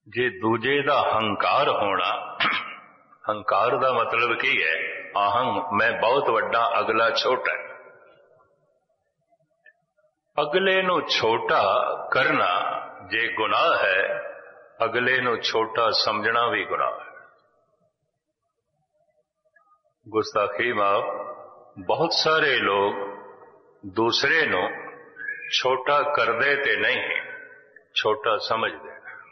जे दूजे दा हंकार होना, हंकार दा मतलब की है? आहंग, मैं बहुत वड्डा, अगला छोटा। अगले नू छोटा करना जे गुनाह है, अगले नू छोटा समझना भी गुनाह है। गुस्ताखी माफ, बहुत सारे लोग दूसरे नू छोटा करदे ते नहीं, छोटा समझदे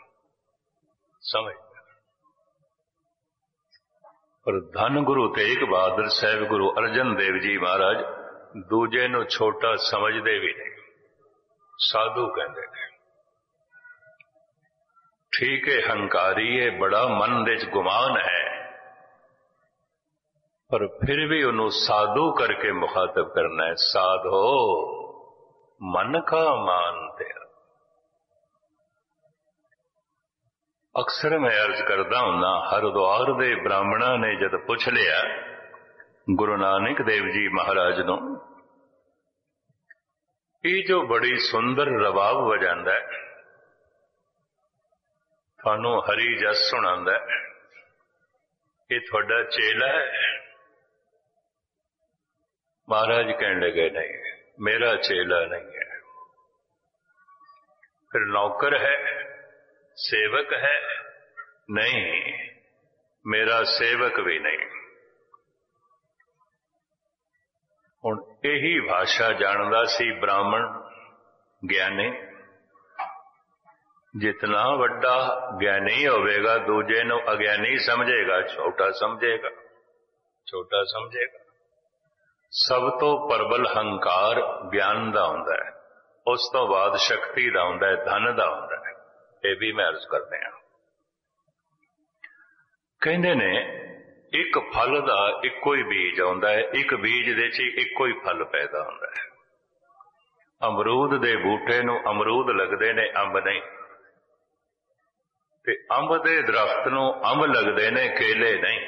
पर धन गुरु तेग बहादुर साहब, गुरु अर्जन देव जी महाराज दूजे नू छोटा समझदे भी नहीं, साधु कहते हैं। ठीक है, हंकारी है, बड़ा मन दे गुमान है, पर फिर भी उन्होंने साधु करके मुखातब करना है। साधो मन का मानते। अक्सर मैं अर्ज करता हूं, हरिद्वार दे ब्राह्मणा ने जद पूछ लिया गुरु नानक देव जी महाराज नू, ये जो बड़ी सुंदर रबाब वजांदा है, थानू हरी जस सुनांदा है, ये थोड़ा चेला है? महाराज कहने लगे नहीं, मेरा चेला नहीं है। फिर नौकर है, सेवक है? नहीं, मेरा सेवक भी नहीं। हुण यही भाषा जानदा सी ब्राह्मण ज्ञानी। जितना वड्डा ज्ञानी होवेगा, दूजे नू अज्ञानी समझेगा, छोटा समझेगा, छोटा समझेगा। सब तो प्रबल हंकार ज्ञान दा हुंदा है, उस तो बाद शक्ति दा हुंदा है, धन दा हुंदा है। ये भी मैं अर्ज करते हैं। कहते ने एक फल दा इक्को ही बीज आउंदा है, एक बीज दे च इक्को ही फल पैदा हुंदा है। अमरूद दे बूटे नू अमरूद लगदे ने, अंब नहीं। ते अंब दे दरख्त नू अंब लगदे ने, केले नहीं।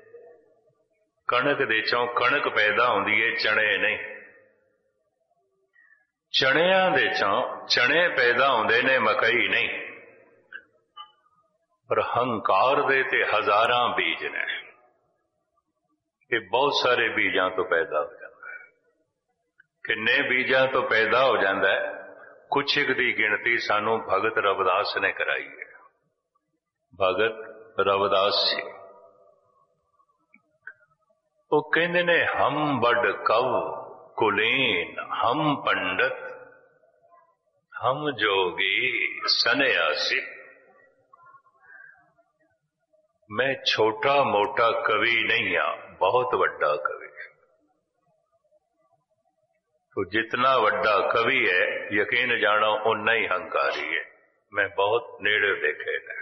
कणक दे चों कणक पैदा हुंदी है, चने नहीं। चणियां दे चों चने पैदा हुंदे ने, मकई नहीं। पर हंकार दे ते हजारां बीज ने, ये बहुत सारे बीजां तो पैदा हो जाता है। किन्ने बीजां तो पैदा हो जाता है? कुछ एक दी गिनती सानू भगत रविदास ने कराई है। भगत रविदास जी वो कहते ने, हम बड़ कव कुलीन, हम पंडित, हम जोगी सन्यासी। मैं छोटा मोटा कवि नहीं हाँ, बहुत वड्डा कवि। तो जितना वड्डा कवि है, यकीन जानो उन्ना ही हंकारी है। मैं बहुत नेड़े देखे ने,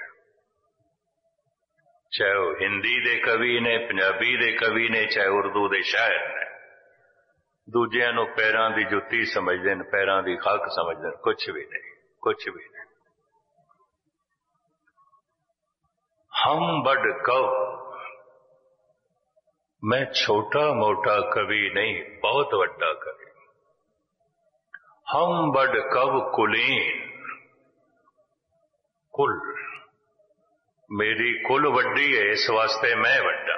चाहे वो हिंदी दे कवि ने, पंजाबी दे कवि ने, चाहे उर्दू दे शायर ने। दूजियां नू पैरां दी जुत्ती समझदे ने, पैरां दी खाक समझदे ने, कुछ भी नहीं, कुछ भी नहीं। हम बड़ कव, मैं छोटा मोटा कवि नहीं, बहुत वड्डा कवि। हम बड़ कव कुलीन, कुल मेरी कुल वड्डी है, इस वास्ते मैं वड्डा।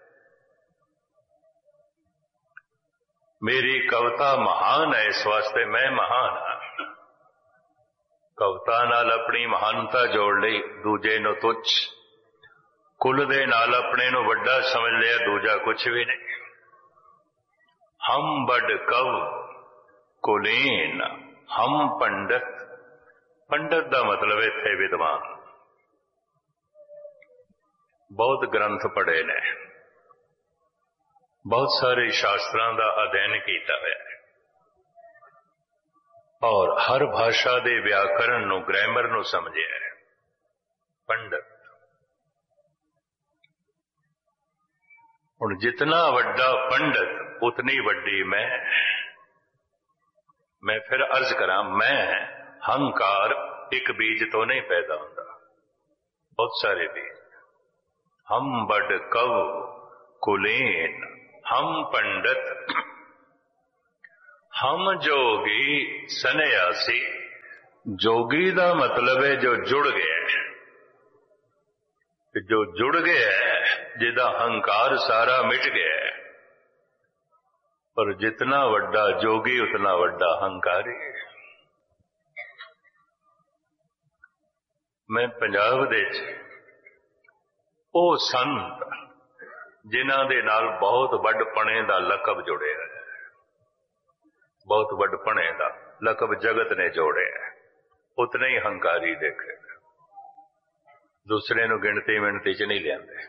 मेरी कविता महान है, इस वास्ते मैं महान हाँ। कविता नाल अपनी महानता जोड़ ली, दूजे नू तुच्छ। कुल दे नाल अपने नू वड्डा समझ लिया, दूजा कुछ भी नहीं। हम बड़ कव कुलीन, हम पंडित। पंडित दा मतलब इत्थे विद्वान। बहुत ग्रंथ पढ़े ने, बहुत सारे शास्त्रां दा अध्ययन किया है, और हर भाषा दे व्याकरण नू, ग्रामर नू समझे है। पंडित। हुण जितना वड्डा पंडित उतनी वड्डी मैं फिर अर्ज करा, मैं हंकार एक बीज तो नहीं पैदा होता, बहुत सारे बीज। हम बड़ कव कुलीन, हम पंडित, हम जोगी सन्यासी। जोगी दा मतलब है जो जुड़ गया है, कि जो जुड़ गया जिहदा हंकार सारा मिट गया, पर जितना वड्डा जोगी उतना वड्डा हंकारी। मैं पंजाब दे ਉਹ ਸੰਤ ਜਿਨ੍ਹਾਂ ਦੇ ਨਾਲ ਬਹੁਤ ਵੱਡਪਣੇ ਦਾ ਲਕਬ ਜੁੜਿਆ ਹੈ, ਬਹੁਤ ਵੱਡਪਣੇ ਦਾ ਲਕਬ ਜਗਤ ਨੇ ਜੋੜਿਆ, ਉਤਨੇ ਹੀ ਹੰਕਾਰੀ ਦੇਖੇ, ਦੂਸਰੇ ਨੂੰ ਗਿਣਤੀ ਮਿਣਤੀ ਚ ਨਹੀਂ ਲਿਆਂਦੇ।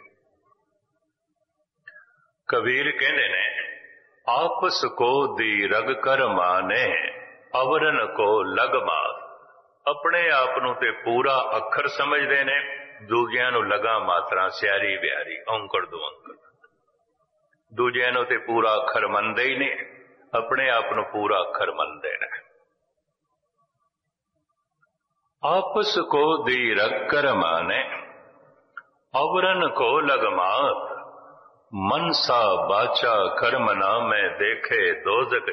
ਕਬੀਰ ਕਹਿੰਦੇ ਨੇ, ਆਪਸ ਕੋ ਦੀ ਰਗ ਕਰ ਮਾਨੇ ਅਵਰਨ ਕੋ ਲਗ ਮਾਰ। ਆਪਣੇ ਆਪ ਨੂੰ ਤੇ ਪੂਰਾ ਅੱਖਰ ਸਮਝਦੇ ਨੇ, ਦੂਜਿਆਂ ਨੂੰ ਲਗਾ ਮਾਤਰਾ, ਸਿਆਰੀ ਬਿਆਰੀ, ਔਂਕੜ ਦੁਅੰਕੜ। ਦੂਜਿਆਂ ਨੂੰ ਤੇ ਪੂਰਾ ਅੱਖਰ ਮੰਨਦੇ ਹੀ ਨਹੀਂ, ਆਪਣੇ ਆਪ ਨੂੰ ਪੂਰਾ ਅੱਖਰ ਮੰਨਦੇ ਨੇ। ਆਪਸ ਕੋ ਦੀ ਰਗ ਕਰ ਮਾਨੇ ਅਵਰਨ ਕੋ ਲਗ ਮਾਤ। ਮਨਸਾ ਬਾਚਾ ਕਰਮ ਨਾ ਮੈਂ ਦੇਖੇ ਦੋਜ਼ਕ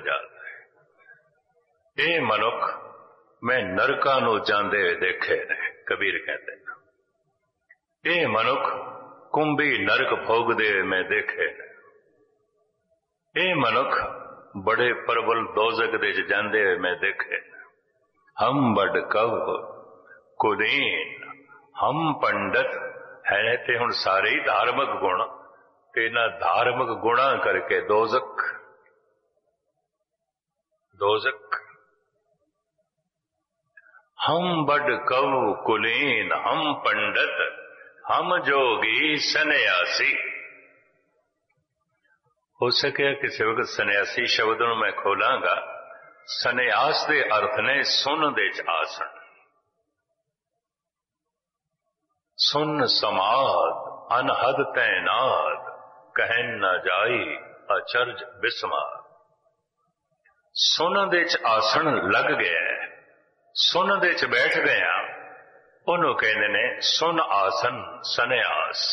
ਜਾਤ। ਇਹ ਮਨੁੱਖ ਮੈਂ ਨਰਕਾਂ ਨੂੰ ਜਾਂਦੇ ਹੋਏ ਦੇਖੇ ਨੇ। ਕਬੀਰ ਕਹਿੰਦੇ ਨੇ, ਇਹ ਮਨੁੱਖ ਕੁੰਭੀ ਨਰਕ ਭੋਗਦੇ ਹੋਏ ਮੈਂ ਦੇਖੇ ਨੇ। ਇਹ ਮਨੁੱਖ ਬੜੇ ਪ੍ਰਬਲ ਦੋਜ਼ਕ ਦੇ ਚ ਜਾਂਦੇ ਹੋਏ ਮੈਂ ਦੇਖੇ ਨੇ। ਹਮ ਵੱਡ ਕਵ ਕੁਲੀਨ ਹਮ ਪੰਡਤ ਹੈ ਤੇ ਹੁਣ ਸਾਰੇ ਹੀ ਧਾਰਮਿਕ ਗੁਣ, ਤੇ ਇਹਨਾਂ ਧਾਰਮਿਕ ਗੁਣਾਂ ਕਰਕੇ ਦੋਜ਼ਕ ਹਮ ਵੱਡ ਕਵ ਕੁਲੀਨ ਹਮ ਪੰਡਤ ਹਮ ਜੋਗੀ ਸੰਨਿਆਸੀ। ਹੋ ਸਕਿਆ ਕਿਸੇ ਵਕਤ ਸੰਨਿਆਸੀ ਸ਼ਬਦ ਨੂੰ ਮੈਂ ਖੋਲਾਂਗਾ। ਸੰਨਿਆਸ ਦੇ ਅਰਥ ਨੇ ਸੁਨ ਦੇ ਚ ਆਸਣ, ਸੁਨ ਸਮਾਦ ਅਨਹਦ ਤੈਨਾਦ ਕਹਿਨ ਨਾ ਜਾਈ ਅਚਰਜ ਬਿਸਮਾਦ। ਸੁਨ ਦੇ ਚ ਆਸਣ ਲੱਗ ਗਿਆ, ਸੁਨ ਦੇ ਚ ਬੈਠ ਗਿਆ, ਉਹਨੂੰ ਕਹਿੰਦੇ ਨੇ ਸੁਨ ਆਸਨ ਸੰਨਿਆਸ।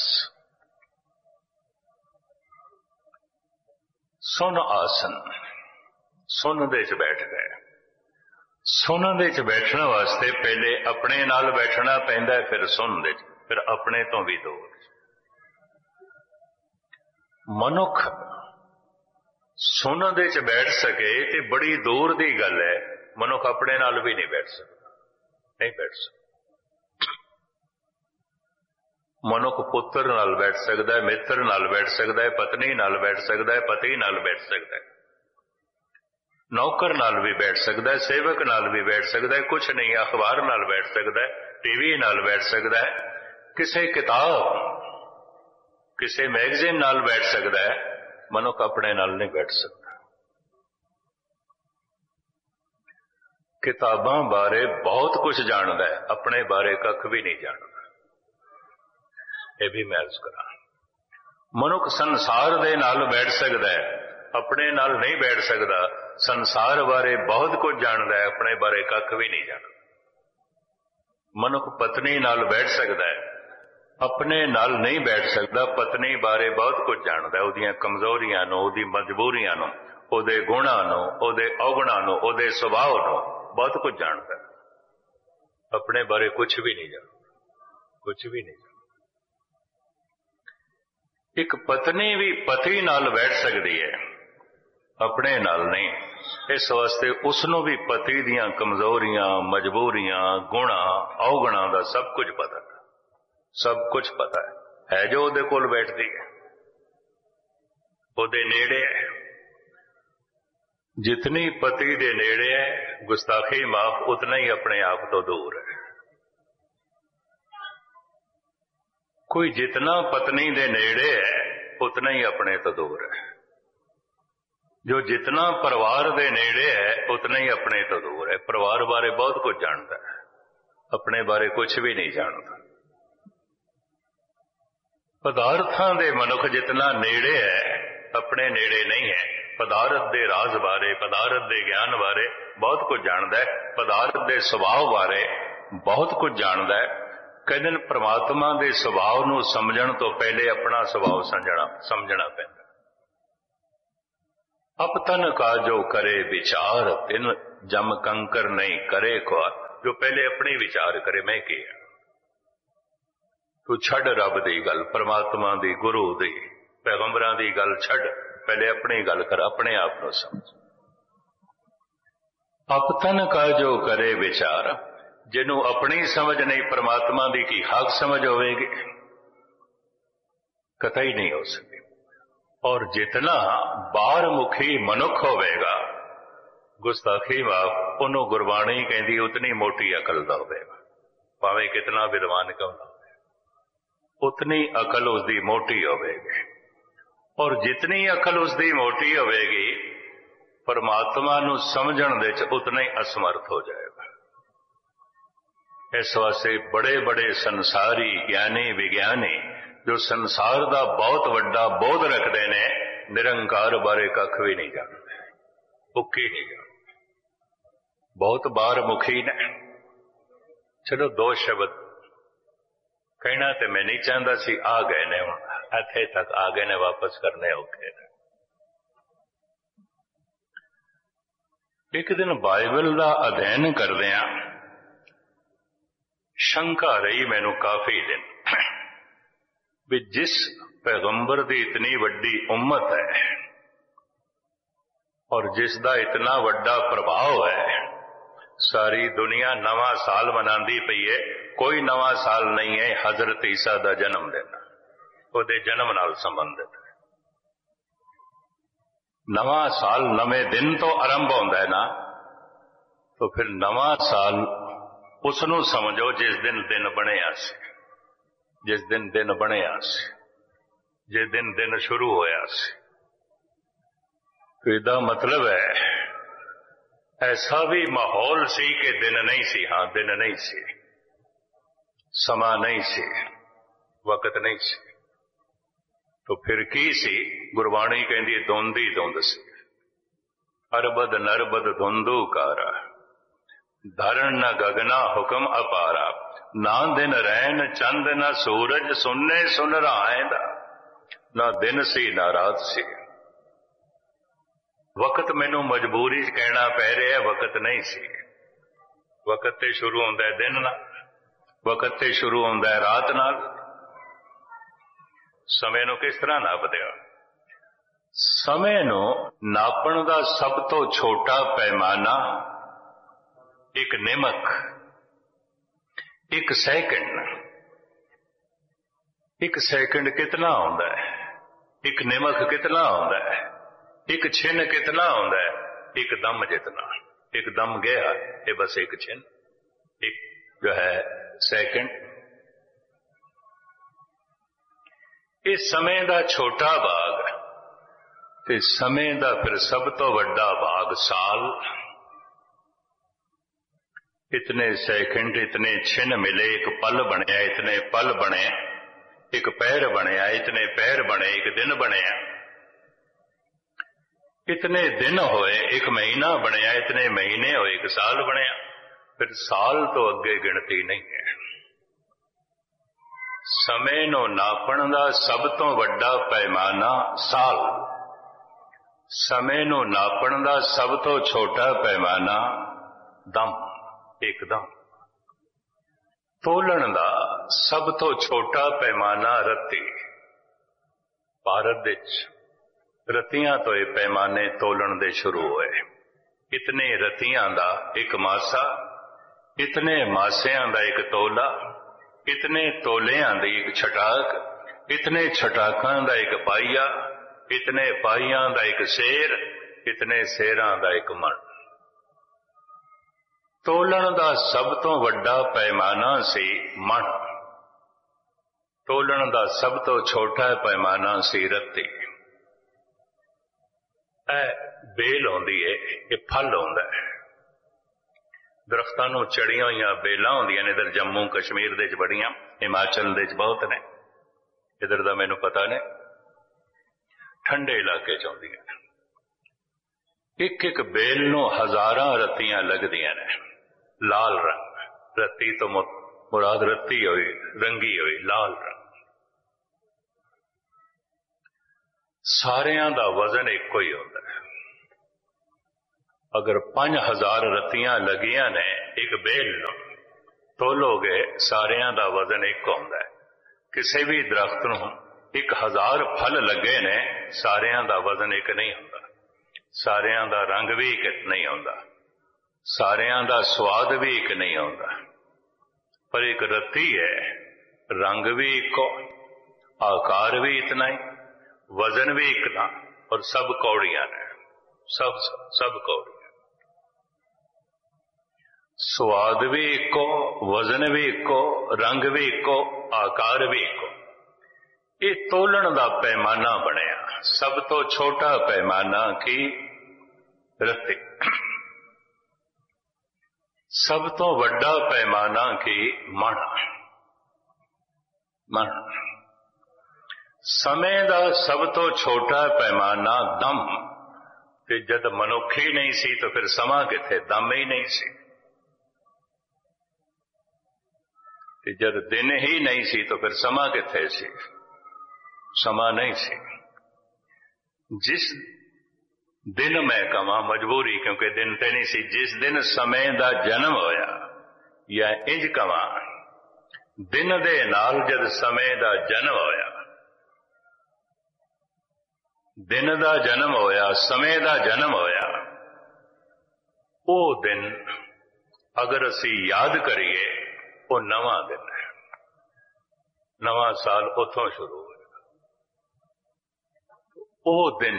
ਸੁਨ ਆਸਨ, ਸੁਨ ਦੇ ਚ ਬੈਠ ਗਏ। ਸੁਨ ਦੇ ਚ ਬੈਠਣ ਵਾਸਤੇ ਪਹਿਲੇ ਆਪਣੇ ਨਾਲ ਬੈਠਣਾ ਪੈਂਦਾ, ਫਿਰ ਸੁਨ ਦੇ ਚ, ਫਿਰ ਆਪਣੇ ਤੋਂ ਵੀ ਦੂਰ। ਮਨੁੱਖ ਸੁਨ ਦੇ ਚ ਬੈਠ ਸਕੇ ਤੇ ਬੜੀ ਦੂਰ ਦੀ ਗੱਲ ਹੈ। ਮਨੁੱਖ ਆਪਣੇ ਨਾਲ ਵੀ ਨਹੀਂ ਬੈਠ ਸਕਦਾ, ਨਹੀਂ ਬੈਠ ਸਕਦਾ। ਮਨੁੱਖ ਪੁੱਤਰ ਨਾਲ ਬੈਠ ਸਕਦਾ ਹੈ, ਮਿੱਤਰ ਨਾਲ ਬੈਠ ਸਕਦਾ ਹੈ, ਪਤਨੀ ਨਾਲ ਬੈਠ ਸਕਦਾ ਹੈ, ਪਤੀ ਨਾਲ ਬੈਠ ਸਕਦਾ ਹੈ, ਨੌਕਰ ਨਾਲ ਵੀ ਬੈਠ ਸਕਦਾ ਹੈ, ਸੇਵਕ ਨਾਲ ਵੀ ਬੈਠ ਸਕਦਾ ਹੈ, ਕੁਛ ਨਹੀਂ, ਅਖਬਾਰ ਨਾਲ ਬੈਠ ਸਕਦਾ ਹੈ, ਟੀਵੀ ਨਾਲ ਬੈਠ ਸਕਦਾ ਹੈ, ਕਿਸੇ ਕਿਤਾਬ, ਕਿਸੇ ਮੈਗਜ਼ੀਨ ਨਾਲ ਬੈਠ ਸਕਦਾ ਹੈ। ਮਨੁੱਖ ਆਪਣੇ ਨਾਲ ਨਹੀਂ ਬੈਠ ਸਕਦਾ। ਕਿਤਾਬਾਂ ਬਾਰੇ ਬਹੁਤ ਕੁਝ ਜਾਣਦਾ ਹੈ, ਆਪਣੇ ਬਾਰੇ ਕੱਖ ਵੀ ਨਹੀਂ ਜਾਣਦਾ। ਇਹ ਵੀ ਮੈਂ ਅਰਜ਼ ਕਰਾਂ, ਮਨੁੱਖ ਸੰਸਾਰ ਦੇ ਨਾਲ ਬੈਠ ਸਕਦਾ ਹੈ, ਆਪਣੇ ਨਾਲ ਨਹੀਂ ਬੈਠ ਸਕਦਾ। ਸੰਸਾਰ ਬਾਰੇ ਬਹੁਤ ਕੁਝ ਜਾਣਦਾ ਹੈ, ਆਪਣੇ ਬਾਰੇ ਕੱਖ ਵੀ ਨਹੀਂ ਜਾਣਦਾ। ਮਨੁੱਖ ਪਤਨੀ ਨਾਲ ਬੈਠ ਸਕਦਾ ਹੈ, ਆਪਣੇ ਨਾਲ ਨਹੀਂ ਬੈਠ ਸਕਦਾ। ਪਤਨੀ ਬਾਰੇ ਬਹੁਤ ਕੁਝ ਜਾਣਦਾ, ਉਹਦੀਆਂ ਕਮਜ਼ੋਰੀਆਂ ਨੂੰ, ਉਹਦੀ ਮਜਬੂਰੀਆਂ ਨੂੰ, ਉਹਦੇ ਗੁਣਾਂ ਨੂੰ, ਉਹਦੇ ਔਗੁਣਾਂ ਨੂੰ, ਉਹਦੇ ਸੁਭਾਅ ਨੂੰ ਬਹੁਤ ਕੁਝ ਜਾਣਦਾ। ਆਪਣੇ ਬਾਰੇ ਕੁਝ ਵੀ ਨਹੀਂ ਜਾਣਦਾ, ਕੁਝ ਵੀ ਨਹੀਂ ਜਾਣਦਾ। ਇੱਕ ਪਤਨੀ ਵੀ ਪਤੀ ਨਾਲ ਬੈਠ ਸਕਦੀ ਹੈ, ਆਪਣੇ ਨਾਲ ਨਹੀਂ। ਇਸ ਵਾਸਤੇ ਉਸ ਨੂੰ ਵੀ ਪਤੀ ਦੀਆਂ ਕਮਜ਼ੋਰੀਆਂ, ਮਜਬੂਰੀਆਂ, ਗੁਣਾਂ, ਔਗੁਣਾਂ ਦਾ ਸਭ ਕੁਝ ਪਤਾ, ਸਭ ਕੁਝ ਪਤਾ ਹੈ ਜੋ ਉਹਦੇ ਕੋਲ ਬੈਠਦੀ ਹੈ, ਉਹਦੇ ਨੇੜੇ ਹੈ। ਜਿਤਨੀ ਪਤੀ ਦੇ ਨੇੜੇ ਹੈ, ਗੁਸਤਾਖੀ ਮਾਫ, ਉਤਨਾ ਹੀ ਆਪਣੇ ਆਪ ਤੋਂ ਦੂਰ ਹੈ। ਕੋਈ ਜਿਤਨਾ ਪਤਨੀ ਦੇ ਨੇੜੇ ਹੈ, ਉਤਨਾ ਹੀ ਆਪਣੇ ਤੋਂ ਦੂਰ ਹੈ। ਜੋ ਜਿਤਨਾ ਪਰਿਵਾਰ ਦੇ ਨੇੜੇ ਹੈ, ਉਤਨਾ ਹੀ ਆਪਣੇ ਤੋਂ ਦੂਰ ਹੈ। ਪਰਿਵਾਰ ਬਾਰੇ ਬਹੁਤ ਕੁਝ ਜਾਣਦਾ ਹੈ, ਆਪਣੇ ਬਾਰੇ ਕੁਝ ਵੀ ਨਹੀਂ ਜਾਣਦਾ। ਪਦਾਰਥਾਂ ਦੇ ਮਨੁੱਖ ਜਿਤਨਾ ਨੇੜੇ ਹੈ, ਆਪਣੇ ਨੇੜੇ ਨਹੀਂ ਹੈ। ਪਦਾਰਥ ਦੇ ਰਾਜ਼ ਬਾਰੇ, ਪਦਾਰਥ ਦੇ ਗਿਆਨ ਬਾਰੇ ਬਹੁਤ ਕੁਝ ਜਾਣਦਾ ਹੈ, ਪਦਾਰਥ ਦੇ ਸੁਭਾਅ ਬਾਰੇ ਬਹੁਤ ਕੁਝ ਜਾਣਦਾ ਹੈ। ਕਹਿੰਦੇ ਨੇ ਪ੍ਰਮਾਤਮਾ ਦੇ ਸੁਭਾਅ ਨੂੰ ਸਮਝਣ ਤੋਂ ਪਹਿਲੇ ਆਪਣਾ ਸੁਭਾਅ ਸਮਝਣਾ ਪੈਂਦਾ। ਅਪਤਨ ਕਾ ਜੋ ਕਰੇ ਵਿਚਾਰ, ਤਿਨ ਜਮ ਕੰਕਰ ਨਹੀਂ ਕਰੇ ख्वार। जो पहले अपने विचार करे मैं क्या, तू छड़ रब दी गल, परमात्मा दी, गुरु दी, पैगंबरां दी गल छड़, पहले अपनी गल कर, अपने आप को समझ। अपतन का जो करे विचार, जिन्हों अपनी समझ नहीं परमात्मा दी की हक समझ होवेगी, कतई नहीं हो सके। और जितना बाहर मुखी मनुख होवेगा, गुस्ताखी माफ, उन्हों गुरबाणी कहती उतनी मोटी अकल दा होवेगा, भावे कितना विद्वान क्यों ना, उतनी अकल उसकी मोटी होवेगी। और जितनी अकल उसकी मोटी होवेगी, परमात्मा नूं समझण दे च उतना ही असमर्थ हो जाएगा। इस वास्ते बड़े बड़े संसारी ज्ञानी विज्ञानी जो संसार का बहुत वड्डा बोध रखते हैं, निरंकार बारे कख भी नहीं जानते, उक्की नहीं जानते, बहुत बार मुखी ने। चलो दो शब्द कहना तो मैं नहीं चाहता सी, आ गए ने, हुण इत्थे तक आ गए ने, वापस करने औखे ने। एक दिन बाइबल का अध्ययन करदियां शंका रही मैनू काफी दिन भी जिस पैगंबर की इतनी वड्डी उम्मत है और जिसका इतना वड्डा प्रभाव है, सारी दुनिया नवा साल मनाती पई है, कोई नवा साल नहीं है हजरत ईसा का जन्मदिन, उहदे जन्म नाल संबंधित है। नवा साल नवे दिन तो आरंभ होंदा है ना, तो फिर नवा साल उसनू समझो जिस दिन दिन बनिया सी, जिस दिन दिन बनिया सी, जिस दिन दिन शुरू होया सी। तो इसदा मतलब है ऐसा भी माहौल सी कि दिन नहीं सी, हाँ दिन नहीं सी, समा नहीं सी, वक्त नहीं सी, तो फिर की सी? गुरबाणी कहती धुंध ही धुंध सी। अरबद नरबद धुंधुकारा, धरण न गगना हुक्म अपारा, ना दिन रैन चंद न सूरज, सुनने सुन रहा ना दिन सी ना रात सी। वक्त मैनू मजबूरी च कहना पै रहा है, वक्त नहीं सी। वक्त ते शुरू होंदा है दिन नाल, वक्त ते शुरू होंदा है रात नाल। समय नू किस तरह नापदे हो? समय नू नापण दा सब तो छोटा पैमाना एक निमक, एक सैकंड। एक सैकंड कितना होंदा है? एक निमक कितना होंदा है? एक छिन कितना होंदा है? एक दम जितना। एक दम गया, ये बस एक छिन, एक जो है सैकंड। इस समय का छोटा भाग ते समय का फिर सब तो बड़ा भाग साल। इतने सैकंड, इतने छिन मिले, एक पल बनया, इतने पल बने, एक पैर बनया, इतने पैर बने, एक दिन बनया, इतने दिन होए, एक महीना बनया, इतने महीने होए, एक साल बनया। फिर साल तो अगे गिनती नहीं है। समय नू नापण दा सब तो वड्डा पैमाना साल, समय नू नापण दा सब तो छोटा पैमाना दम, एकदम। तोलण दा सब तो छोटा पैमाना रत्ती। भारत विच रत्तियां तो ये पैमाने तोलण दे शुरू होए। इतने रत्तियां दा एक मासा, इतने मासियां दा एक तोला, इतने तोलियां दी एक छटाक, इतने छटाकां दा एक पाइया, इतने पाइयां दा एक सेर, इतने सेरां दा एक मन। तोलण दा सब तो वड्डा पैमाना सी मन, तोलण दा सब तो छोटा पैमाना सी रत्ती। बेल होंदी है, ये फल होंदा है। दरख्तां नूं चढ़ियां होईयां बेलां होंदियां ने, इधर जम्मू कश्मीर दे च बड़ियां, हिमाचल दे च बहुत ने, इधर दा मैनूं पता ने, ठंडे इलाके च होंदियां ने। एक एक बेल नूं हजारां रत्तियां लगदियां ने, लाल रंग। रत्ती तो मुराद रत्ती होई, रंगी होई, लाल रंग। सारियां दा वजन एको ही होंदा है। अगर 5000 रत्तियां लगियां ने एक बेल नूं, तोलोगे सारियां दा वजन एक होंदा है। किसी भी दरख्त नूं 1000 फल लगे ने, सारियां दा वजन एक नहीं हुंदा, सारियां दा रंग भी एक नहीं हुंदा, सारियां दा स्वाद भी एक नहीं हुंदा, पर एक रत्ती है, रंग भी इको, आकार भी इतना ही, वजन भी इतना, और सब कौड़ियां ने, सब कौड़ियां। स्वाद भी इको, वजन भी इको, रंग भी इको, आकार भी इको। ये तोलण दा पैमाना बनिया, सब तो छोटा पैमाना की रत्ती, सब तो वड्डा पैमाना की मण। समय दा सब तो छोटा पैमाना दम, ते जद मनुख ही नहीं सी तो फिर समा किथे, दम ही नहीं सी। ते जद दिन ही नहीं सी तो फिर समा किथे सी, समा नहीं सी। जिस दिन मैं कमा मजबूरी, क्योंकि दिन ते नहीं सी, जिस दिन समय दा जन्म होया, या इंज कमा दिन दे नाल जद समय दा जन्म होया, दिन दा जन्म होया, समय दा जन्म होया, वो दिन अगर असी याद करिए वो नवा दिन है, नवा साल उथों शुरू होया। वो दिन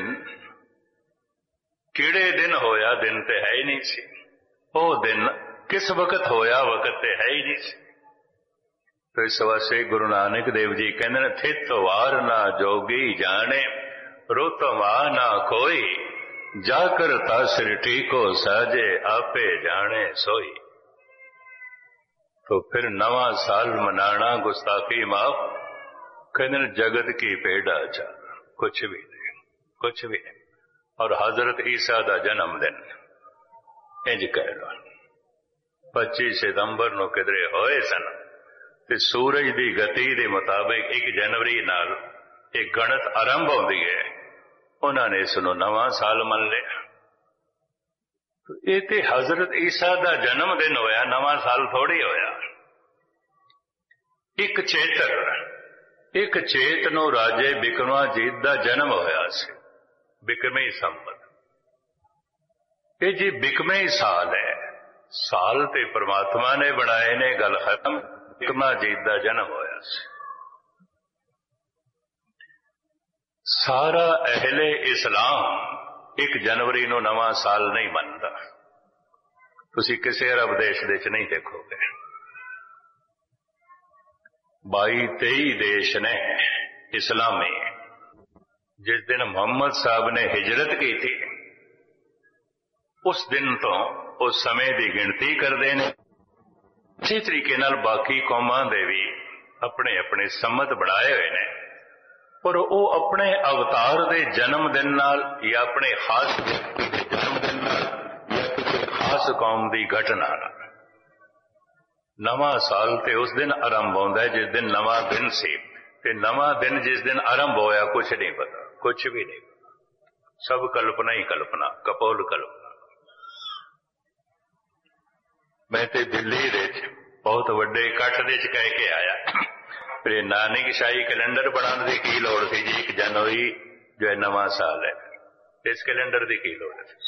किहड़े दिन होया, दिन ते है ही नहीं सी। वो दिन किस वक्त होया, वक्त ते है ही नहीं सी। तो इस वास्ते गुरु नानक देव जी कहते हैं, थित वार ना जोगी जाने, रुत वा ना कोई, जाकर तासृष्टि को साजे, आपे जाने सोई। तो फिर नवा साल मनाना गुस्ताखी माफ, कहते जगत की पेड़ा चाल, कुछ भी नहीं, कुछ भी नहीं। और हजरत ईसा का जन्मदिन इंज कह लो 25 सितंबर नूं किधरे होए सन, ते सूरज की गति के मुताबिक 1 जनवरी नाल एक गणत आरंभ होती है, उन्होंने इसनूं नवा साल मन लिया। तो ये ते हजरत ईसा का जन्मदिन होया, नवा साल थोड़ी होया। एक चेत नूं राजे बिक्रमाजीत का जन्म होया सी, बिक्रमी संवत। ये जी बिक्रमी साल है, साल ते परमात्मा ने बनाए ने, गल खत्म। बिक्रमाजीत का जन्म होया सी। सारा अहले इस्लाम 1 जनवरी नूं नवा साल नहीं मनता। तुसी किसी अरब देश दे च नहीं देखोगे। 22-23 देश ने इस्लामी, जिस दिन मोहम्मद साहब ने हिजरत की थी, उस दिन तो उस समय की गिनती करते हैं। इसी तरीके नाल बाकी कौमां दे भी अपने अपने सम्मत बनाए हुए ने, पर वो अपने अवतार के जन्मदिन नाल या अपने खास व्यक्ति के जन्मदिन नाल या किसी खास कौम की घटना नाल नवा साल ते उस दिन आरंभ होता है जिस दिन नवा दिन सी, ते नवा दिन जिस दिन आरंभ होया कुछ नहीं पता, कुछ भी नहीं पता। सब कल्पना ही कल्पना, कपोल कल्पना। मैं ते दिल्ली दे बहुत वड्डे इकट्ठ दे च कह के आया, फिर नानक शाही कैलेंडर बनाने की की लोड़ थी जी। 1 जनवरी जो है नवा साल है, इस कैलेंडर की की लोड़ थी?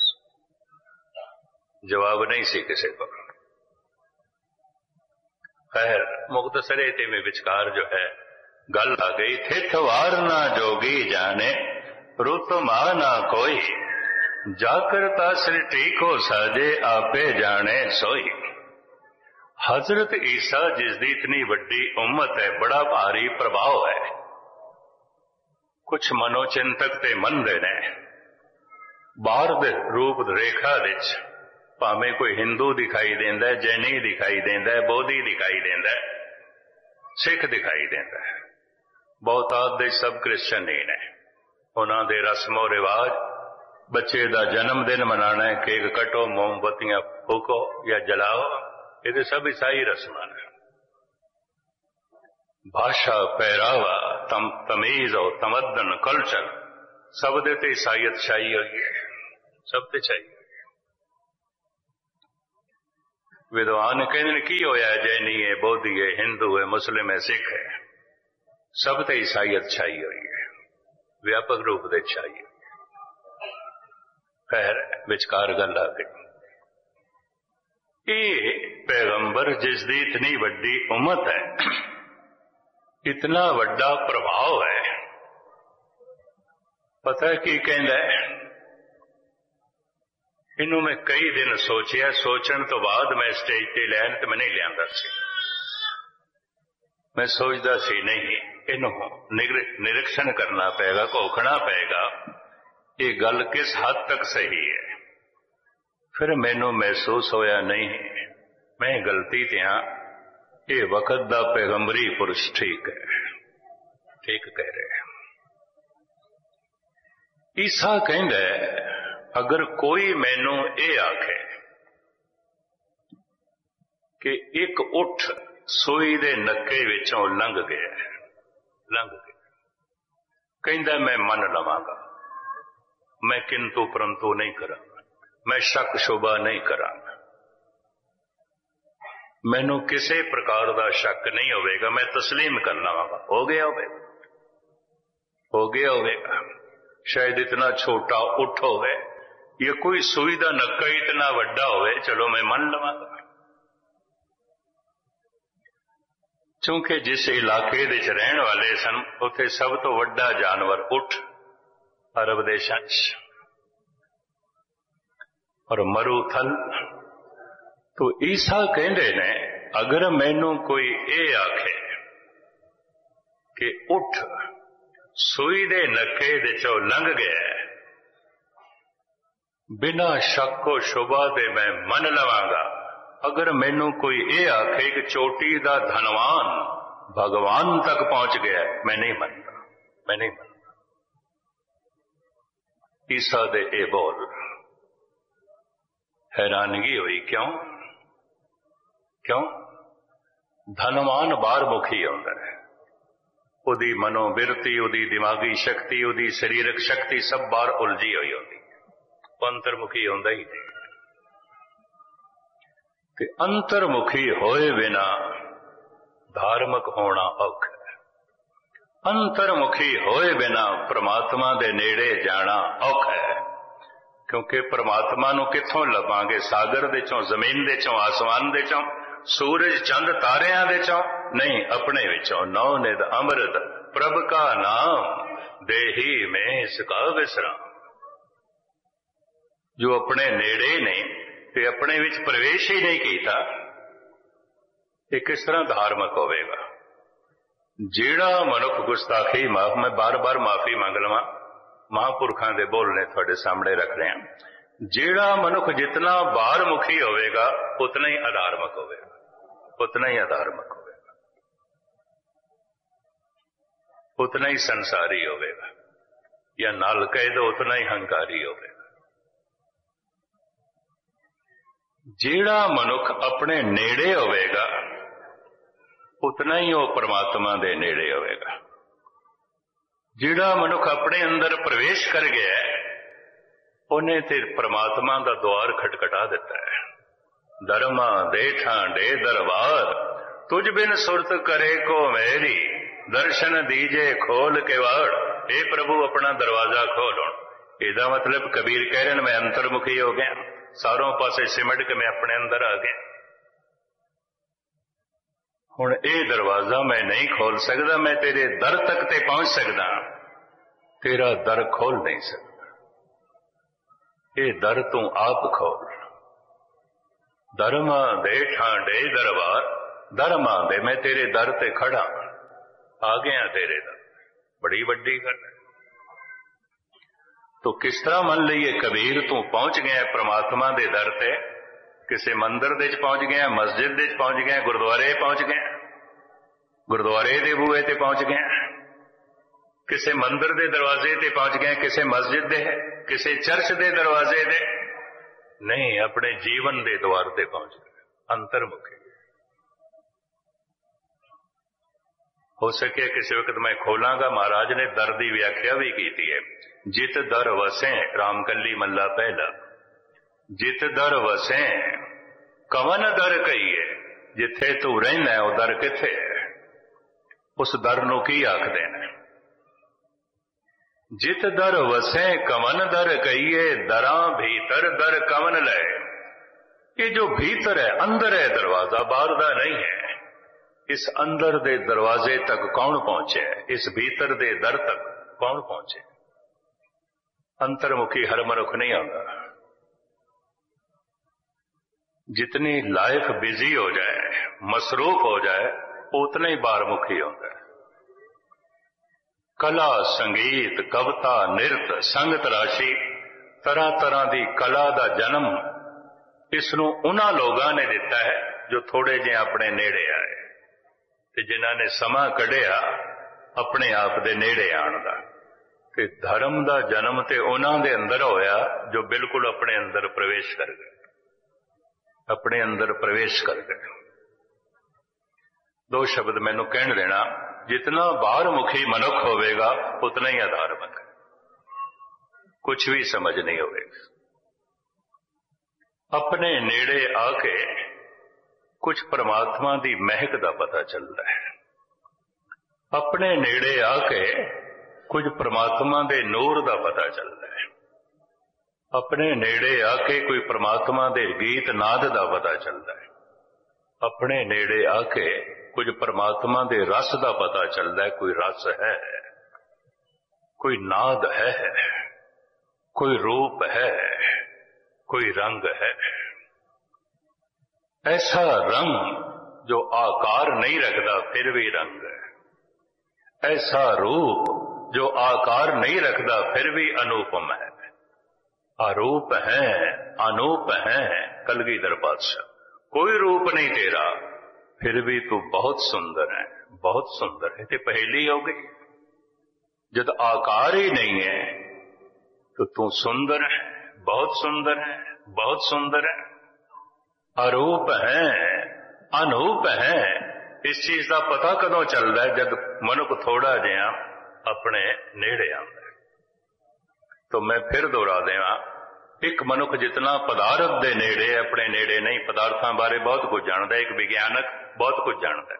जवाब नहीं सी किसी को। खैर मुख्तसरे ते में विचकार जो है गल आ गई, थित वार ना जोगी जाने, रुत मा ना कोई, जाकर तासृष्टि को साजे, आपे जाने सोई। हजरत ईसा जिसकी इतनी वड्डी उम्मत है, बड़ा भारी प्रभाव है। कुछ मनोचिंतक ते मनदे ने बाहर दे रूप रेखा विच भावें कोई हिंदू दिखाई देंदा है, जैनी दिखाई देंदा है, बोधी दिखाई देंदा है, सिख दिखाई देंदा है, बहुतात दे सब क्रिश्चन ही ने। उन्हां दे रस्मो रिवाज, बच्चे का जन्मदिन मनाना है, केक कटो, मोमबत्तियां फूको या जलाओ, ये सब ईसाई रस्मां ने। भाषा, पहरावा, तमीज और तमद्दन, कल्चर सब दे ते ईसाईयत छाई हुई है, सब ते छाई। विद्वान कहते की होया, जैनी है, बोधी है, हिंदू है, मुस्लिम है, सिख है, सब ते ईसाईयत छाई हुई है, व्यापक रूप से छाई हुई। फिर विचकार गल आ गई, ये पैगंबर जिसकी इतनी वड्डी उम्मत है, इतना वड्डा प्रभाव है, पता है की कहंदा है? इनू मैं कई दिन सोचिया, सोचण तो बाद मैं स्टेज ते लैन ते मैं नहीं लियांदा सी। मैं सोचदा सी नहीं, इनू निरीक्षण करना पेगा, घोखना पेगा, ये गल किस हद तक सही है। फिर मैनू महसूस होया नहीं, मैं गलती ते हां, ये वक्त दा पैगंबरी पुरुष ठीक है, ठीक कह रहे हैं। ईसा कहंदा है, अगर कोई मैनू ये आखे कि एक उठ सूई दे नक्के विचों लंघ गया, कहंदा मैं मन लवांगा, मैं किंतु परंतु नहीं करांगा, मैं शक शुबा नहीं करांगा, मैनू किसी प्रकार का शक नहीं होगा, मैं तस्लीम कर लवांगा। हो गया होगा, शायद इतना छोटा उठ होवे या कोई सूई दा नक्का इतना वड्डा होवे, चलो मैं मन लवांगा। क्योंकि जिस इलाके दे रहन वाले सन, उत्थे सब तो वड्डा जानवर उठ अरब देशां च, और मरूथल। तो ईसा कहंदे ने, अगर मैनू कोई ये आखे कि उठ सूई दे नक्के दे चो लंघ गया, बिना शक्को शुबा दे मैं मन लवांगा। अगर मैनू कोई ये आखे कि चोटी दा धनवान भगवान तक पहुंच गया, मैं नहीं मनता। ईसा दे ए बोल, हैरानगी हुई, क्यों? धनवान बाहर मुखी होंदा है, उदी मनोबिरती, उदी दिमागी शक्ति, उदी शरीरक शक्ति सब बाहर उलझी हुई होती, अंतर्मुखी होंदा ही नहीं। ते अंतर्मुखी होए बिना धार्मिक होना औखा है, अंतर्मुखी होए बिना परमात्मा दे नेड़े जाना औखा है। क्योंकि परमात्मा नू कित्थों लभांगे? सागर दे चों, जमीन दे चों, आसमान दे चों, सूरज चंद तारियां दे चों नहीं, अपने विचों। नौ निध अमृत प्रभ का नाम, देही में इसका विश्राम। जो अपने नेड़े ने ते अपने विच प्रवेश ही नहीं कीता, ये किस तरह धार्मिक होवेगा? जेड़ा मनुख गुस्ताखी, मैं बार बार माफी मांग लवां, महापुरखां दे बोलने थोड़े सामने रख रहे हैं। जेड़ा मनुख जितना बाहर मुखी होवेगा, उतना ही अधार्मिक होवेगा, उतना ही संसारी होवेगा, या नाल कह दो उतना ही हंकारी होवेगा। जेड़ा मनुख अपने नेड़े होवेगा, उतना ही वो परमात्मा दे नेड़े होवेगा। जेड़ा मनुख अपने अंदर प्रवेश कर गया, उन्हें ते परमात्मा का द्वार खटखटा दिता है। धर्मा देठा डे दरबार, तुझ बिन सुरत करे को मेरी, दर्शन दीजे खोल के वाड़। हे प्रभु अपना दरवाजा खोलो। इसका मतलब कबीर कह रहे हैं, मैं अंतर्मुखी हो गया, सारों पासे सिमट के मैं अपने अंदर आ गया। हुण ये दरवाजा मैं नहीं खोल सकता, मैं तेरे दर तक ते पहुंच सकता, तेरा दर खोल नहीं सकता। ये दर तू आप खोल। धर्मा दे ठांडे दरबार, धर्मा दे, मैं तेरे दर ते खड़ा, आ गया तेरे दर। बड़ी वड्डी गल है। तो किस तरह मन लीए कबीर तू पहुंच गया परमात्मा दे दर ते? किसी मंदिर दे पहुंच गया, मस्जिद दे पहुंच गया, गुरुद्वारे पहुंच गया, गुरुद्वारे दे बूहे ते पहुंच गया, किसी मंदिर दे दरवाजे ते पहुंच गया, किसी मस्जिद दे, किसी चर्च दे दरवाजे दे नहीं, अपने जीवन दे द्वार ते पहुंच गए, अंतर्मुखी। हो सके किसी वक्त मैं खोलांगा, महाराज ने दर की व्याख्या भी की है। जित दर वसें, रामकली मल्ला पहला, जित दर वसें कवन दर कहीए, जिथे तू रहना है वो दर किथे है? उस दर नूं की आखदे ने? जित दर वसै कवन दर कहिए, दरां भीतर दर कवन लय। ये जो भीतर है, अंदर है दरवाजा, बाहर दा नहीं है। इस अंदर दे दरवाजे तक कौन पहुंचे? इस भीतर दे दर तक कौन पहुंचे? अंतर्मुखी हर मनुख नहीं आता। जितनी लाइफ बिजी हो जाए, मसरूफ हो जाए, उतना ही बाहरमुखी होता है। कला, संगीत, कविता, नृत्य, संगत राशि, तरह तरह की कला का जन्म इसनों उन्हां लोगों ने दिता है जो थोड़े जे अपने नेड़े आए ते जिन्हां ने समा कढ़िया अपने आप दे नेड़े आण दा। ते धर्म का जन्म ते उन्हां दे अंदर होया जो बिल्कुल अपने अंदर प्रवेश कर गए, अपने अंदर प्रवेश कर गए। दो शब्द मैनू कहण देना, जितना बाहरमुखी मनुख होवेगा उतना ही अधार्मिक, कुछ भी समझ नहीं होवेगा। अपने नेड़े आके कुछ परमात्मा की महक का पता चलता है। अपने नेड़े आके कुछ परमात्मा के नूर का पता चलता है। अपने नेड़े आके कोई परमात्मा के गीत नाद का पता चलता है। अपने नेड़े आके कुछ परमात्मा के रस का पता चलता है। कोई रस है, कोई नाद है, कोई रूप है, कोई रंग है। ऐसा रंग जो आकार नहीं रखता फिर भी रंग है। ऐसा रूप जो आकार नहीं रखता फिर भी अनुपम है। अरूप है, अनूप है, कलगीधर पातशाह। कोई रूप नहीं तेरा फिर भी तू बहुत सुंदर है, बहुत सुंदर है। ते पहेली हो गई। जब आकार ही नहीं है तो तू सुंदर है, बहुत सुंदर है, बहुत सुंदर है। अरूप है, अनूप है। इस चीज का पता कदों चलता है? जब मनुख थोड़ा जिहा अपने नेड़े आता है। तो मैं फिर दोहरा देवां, एक मनुख जितना पदार्थ दे नेड़े अपने नेड़े नहीं, पदार्थों बारे बहुत कुछ जानता है। एक विज्ञानक बहुत कुछ जानता है।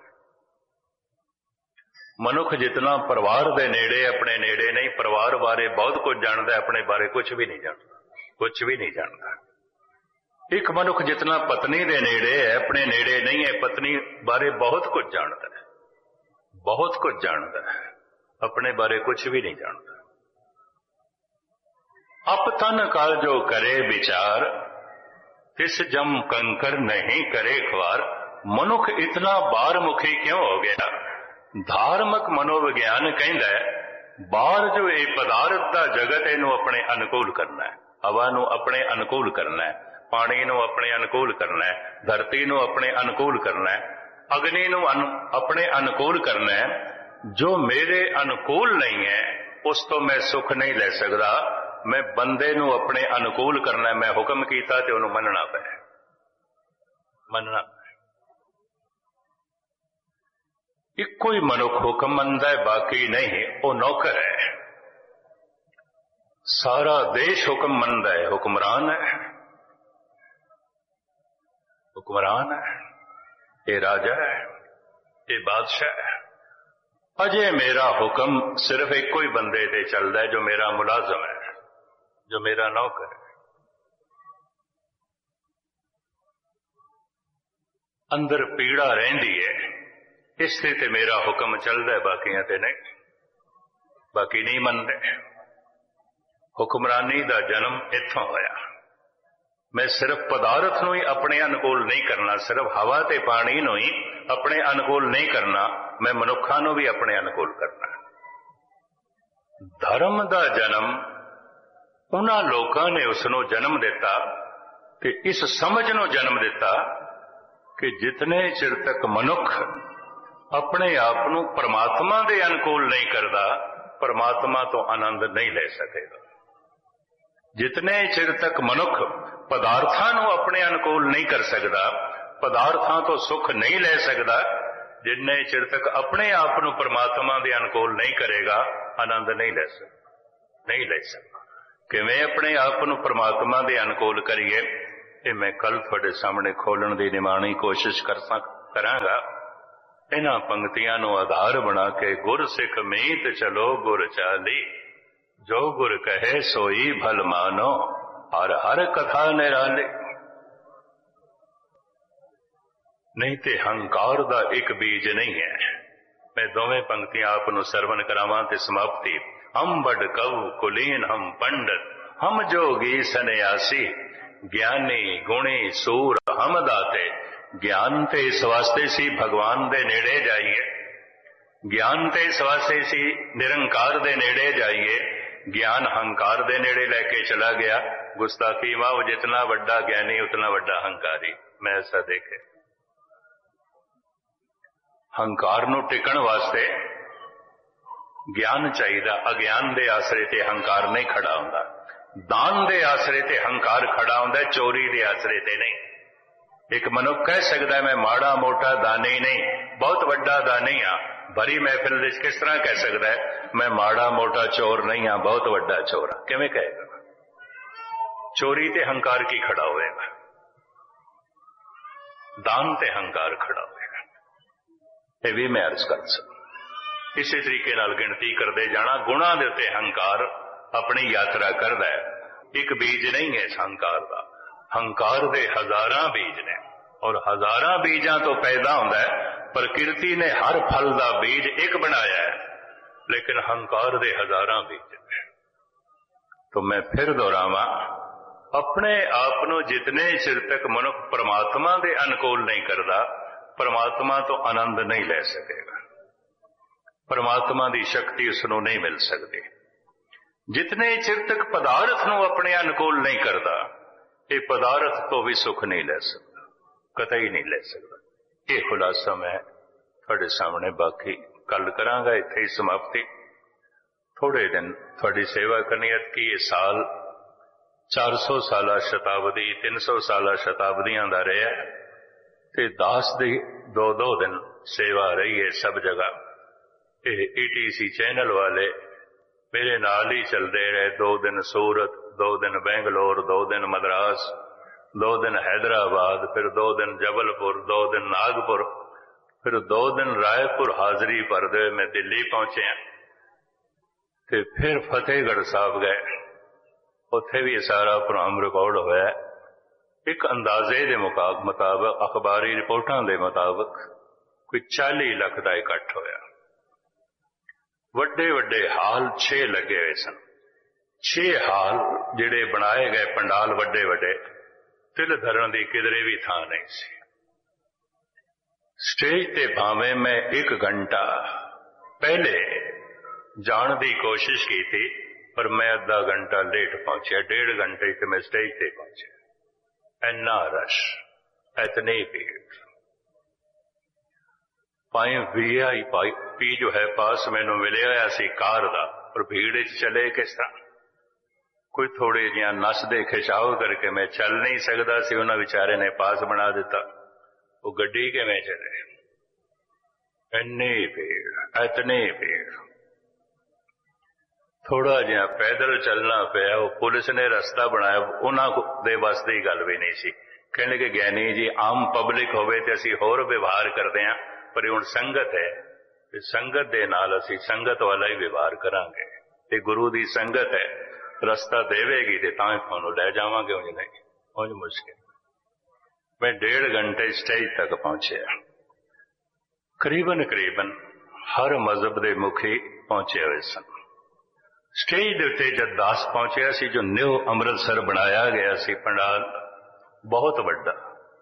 मनुख जितना परिवार दे नेड़े अपने नेड़े नहीं, परिवार बारे बहुत कुछ जानता है, अपने बारे कुछ भी नहीं जानता, कुछ भी नहीं जानता। एक मनुख जितना पत्नी दे नेड़े है अपने नेड़े नहीं है, पत्नी बारे बहुत कुछ जानता है, बहुत कुछ जानता है, अपने बारे कुछ भी नहीं जानता। अप तन काल जो करे विचार, तिस जम कंकर नहीं करे ख्वार। मनुख इतना बाहरमुखी क्यों हो गया? धार्मिक मनोविज्ञान कहता है बाहर जो ये पदार्थ का जगत इनू अपने अनुकूल करना है। हवा नू अपने अनुकूल करना है, पानी नू अपने अनुकूल करना है, धरती नू अपने अनुकूल करना है, अग्नि नू अपने अनुकूल करना है। जो मेरे अनुकूल नहीं है उस तो मैं सुख नहीं ले सकता। मैं बंदे नू अपने अनुकूल करना है। मैं हुक्म कीता ते उन्होंने मनना पे, मनना। इको ही मनुख हुक्म मनदा है, बाकी नहीं, वो नौकर है। सारा देश हुक्म मनदा है, हुक्मरान है, हुक्मरान है, ये राजा है, ये बादशाह है। अजे मेरा हुक्म सिर्फ एक ही बंदे ते चलता है जो मेरा मुलाजम है, जो मेरा नौकर है। अंदर पीड़ा रहिंदी है, इससे ते मेरा हुक्म चलता है, बाकियां ते नहीं, बाकी नहीं मनते। हुक्मरानी का जन्म इत्थों होया। मैं सिर्फ पदार्थ नूं ही अपने अनुकूल नहीं करना, सिर्फ हवा ते पानी नूं ही अपने अनुकूल नहीं करना, मैं मनुखा नूं भी अपने अनुकूल करना। धर्म का जन्म उन्हां लोकां ने उसनूं जन्म दिता ते इस समझ नूं जन्म दिता कि जितने चिर तक मनुख अपने आप नूं परमात्मा दे अनुकूल नहीं करता, परमात्मा तो आनंद नहीं ले सकेगा। जितने चिर तक मनुख पदार्थां नूं अपने अनुकूल नहीं कर सकता, पदार्थां तो सुख नहीं ले सकता, जिन्ने चिर तक अपने आप नूं परमात्मा दे अनुकूल नहीं करेगा, आनंद नहीं ले सकता, नहीं ले सकता। किवें अपने आप नूं परमात्मा दे अनुकूल करिए, ये मैं कल तुहाडे सामने खोलण दी निमाणी कोशिश करांगा। इन्हां पंक्तियां नूं आधार बना के गुर सिख मीत चलो गुर चाली, जो गुर कहे सोई भल मानो, हर हर कथा निराली। नहीं ते हंकार दा एक बीज नहीं है। मैं दोवें पंक्तियां आप नूं सरवण करावां ते समाप्ति। हम बड़ कवि कुलीन हम पंडित, हम जोगी सन्यासी, ज्ञानी गुणी सूर हम दाते। ज्ञान ते इस वास्ते सी भगवान दे नेड़े जाइए, ज्ञान ते इस वास्ते सी निरंकार दे नेड़े जाइए। ज्ञान हंकार दे नेड़े लेके चला गया। गुस्ताखी मां जितना बड़ा ज्ञानी उतना बड़ा हंकारी। मैं ऐसा देखे हंकार नूं टिकण वास्ते ज्ञान चाहिदा। अज्ञान दे आसरे ते हंकार नहीं खड़ा हुंदा। दान दे आसरे ते हंकार खड़ा हुंदा, चोरी दे आसरे ते नहीं। एक मनुख कह सकदा है मैं माड़ा मोटा दानी नहीं, बहुत बड़ा दानी हाँ। भरी महफिल विच किस तरह कह सकदा है मैं माड़ा मोटा चोर नहीं हाँ, बहुत बड़ा चोर हाँ? किवें कहेगा? चोरी ते हंकार की खड़ा होएगा, दान ते हंकार खड़ा होएगा। ये भी मैं अर्ज कर सकता। इसी तरीके नाल गिणती करते जाना। गुणा दे उत्ते हंकार अपनी यात्रा करदा है। एक बीज नहीं है इस हंकार का। हंकार दे हजारां बीज ने और हजारां बीजां तो पैदा होंदा है। प्रकृति ने हर फल का बीज एक बनाया है, लेकिन हंकार दे हजारां बीज ने। तो मैं फिर दोहरावां, अपने आप नूं जितने चिर तक मनुख परमात्मा दे अनुकूल नहीं करता, परमात्मा तो आनंद नहीं ले सकेगा। परमात्मा की शक्ति उसनों नहीं मिल सकती। जितने चिर तक पदार्थ नूं अपने अनुकूल नहीं करता, ये पदार्थ तो भी सुख नहीं ले सकता, कतई नहीं ले सकता। ये खुलासा मैं थोड़े सामने बाकी कल करांगा। इत्थे ही समाप्ति। थोड़े दिन थोड़ी सेवा करनी की। ये साल 400 साला शताब्दी 300 साला शताब्दियां दा रहा ते दास दी 2-2 दिन सेवा रही है सब जगह। ये ETC चैनल वाले मेरे नाल ही चलते रहे। 2 दिन सूरत, 2 दिन बेंगलोर, 2 दिन मद्रास, 2 दिन हैदराबाद, फिर 2 दिन जबलपुर, 2 दिन नागपुर, फिर 2 दिन रायपुर हाजरी भरदे मैं दिल्ली पहुंचे। ते फिर फतेहगढ़ साहब गए, उत्थे भी सारा प्रोग्राम रिकॉर्ड होया। एक अंदाजे के मुताबिक अखबारी रिपोर्टां के मुताबिक कोई 40 लाख का इकट्ठ होया। वड्डे वड्डे हाल 6 लगे हुए सन। 6 हाल जिहड़े बनाए गए पंडाल वड्डे वड्डे, तिल धरन की किधरे भी थां नहीं सी। स्टेज ते भावें मैं 1 घंटा पहले जाने की कोशिश की थी, पर मैं आधा घंटा लेट पहुंचा। 1.5 घंटे से मैं स्टेज ते पहुंचा। इन्ना रश, इतनी भीड़। पाए VIP जो है पास मैनू मिले हुआ सी कार दा, पर भीड़ चले किस तरह? कोई थोड़े जिहा नसदे खिचाव करके मैं चल नहीं सकता सी, उन्होंने बेचारे ने पास बना दिता। वो गड्डी किवें चले? इन्नी भीड़, इतनी भीड़। थोड़ा जिहा पैदल चलना पिया। वो पुलिस ने रास्ता बनाया, उन्होंने बस की गल भी नहीं सी। कहने के ज्ञानी जी आम पब्लिक होवे ते असीं होर व्यवहार करते हैं, पर हुण संगत है, संगत दे नाल असीं संगत वाला ही व्यवहार करांगे। ये गुरु दी संगत है, रास्ता देवेगी ते तां तुहानूं लै जावांगे, उंज नहीं, उंज मुश्किल। मैं 1.5 घंटे स्टेज तक पहुंचा। करीबन हर मजहब के मुखी पहुंचे हुए सन। स्टेज के उत्ते जब दास पहुंचा सी, जो न्यू अमृतसर बनाया गया सी पंडाल, बहुत बड़ा,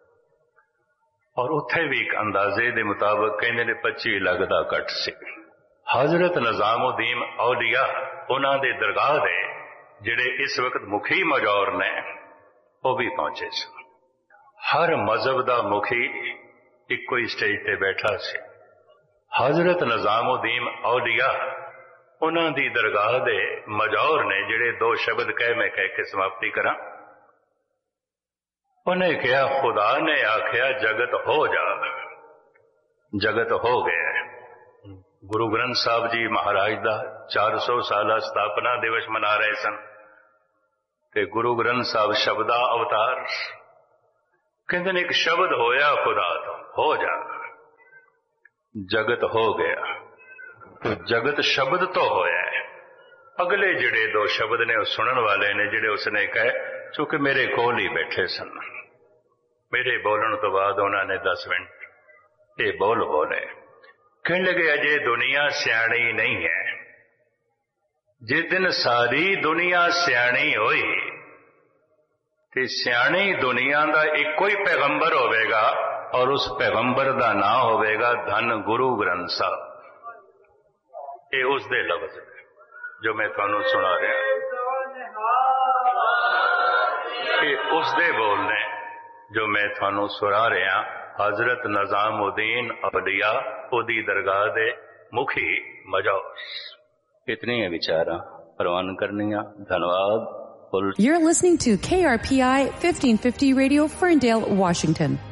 और उत्थे भी एक अंदाजे के मुताबिक कहते ने 25 लाख का इकट्ठ सी। हजरत निजामुद्दीन औलिया उन्होंने दे दरगाह दे जिहड़े इस वक्त मुखी मौजूद ने, वो भी पहुंचे सन। हर मजहब का मुखी इको ही स्टेज ते बैठा सी। हजरत निजामुद्दीन औलिया उन्हों की दरगाह दे मजौर ने, जिहड़े 2 शब्द मैं कह के समाप्ति करा। उन्हें कहा, खुदा ने आख्या जगत हो जा, जगत हो गया। गुरु ग्रंथ साहब जी महाराज का 400 साला स्थापना दिवस मना रहे सन, ते गुरु ग्रंथ साहब शब्दा अवतार कहते हैं, एक शब्द होया खुदा तो हो जा। जगत हो गया, तो जगत शब्द तो होया है। अगले जिहड़े दो शब्द ने सुनने वाले ने जिहड़े उसने कहे, चूंकि मेरे कोल ही बैठे सन, मेरे बोलन तो बाद उन्होंने 10 मिनट ये बोल बोले, कहने लगे अजे दुनिया सियाणी नहीं है। जिस दिन सारी दुनिया सियाणी होई ते सियाणी दुनिया का एको ही पैगंबर होवेगा और उस पैगंबर का नाम होवेगा धन गुरु ग्रंथ साहब। ये उसके लफ्ज है जो मैं थानू सुना रहा, ये उसके बोल ने जो मैं थानू सुना रहा। हजरत निजामुद्दीन औलिया ओदी दरगाह दे मुखी मजौस। इतनी है विचारा प्रवान करनिया। धन्यवाद। You're listening to KRPI 1550 Radio, Ferndale, Washington.